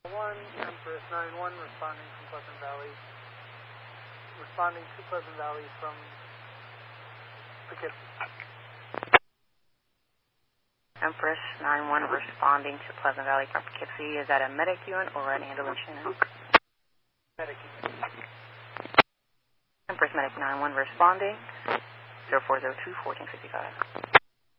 1, Empress 9-1, responding from Pleasant Valley. Responding to Pleasant Valley from Poughkeepsie. Empress 9-1, responding to Pleasant Valley from Poughkeepsie. Is that a medic unit or an ambulance unit? Medic unit. Empress Medic 9-1, responding. 0402-1455.